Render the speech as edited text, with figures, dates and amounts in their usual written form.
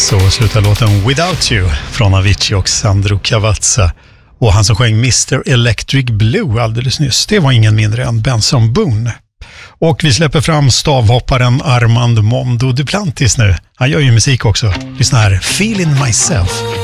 Så slutar låten Without You från Avicii och Sandro Cavazza. Och han som sjöng Mr. Electric Blue alldeles nyss, det var ingen mindre än Benson Boone. Och vi släpper fram stavhopparen Armand Mondo Duplantis nu. Han gör ju musik också. Lyssna här, Feeling Myself.